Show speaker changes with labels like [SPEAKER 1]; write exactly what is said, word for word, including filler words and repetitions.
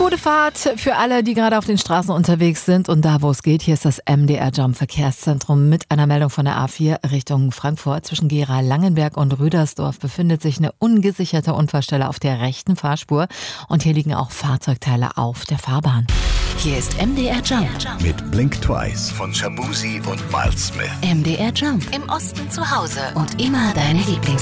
[SPEAKER 1] Gute Fahrt für alle, die gerade auf den Straßen unterwegs sind und da, wo es geht. Hier ist das M D R Jump Verkehrszentrum mit einer Meldung von der A vier Richtung Frankfurt. Zwischen Gera, Langenberg und Rüdersdorf befindet sich eine ungesicherte Unfallstelle auf der rechten Fahrspur. Und hier liegen auch Fahrzeugteile auf der Fahrbahn.
[SPEAKER 2] Hier ist M D R Jump
[SPEAKER 3] mit Blink Twice von Shabuzi und Miles Smith.
[SPEAKER 2] M D R Jump. Im Osten zu Hause und immer deine Lieblings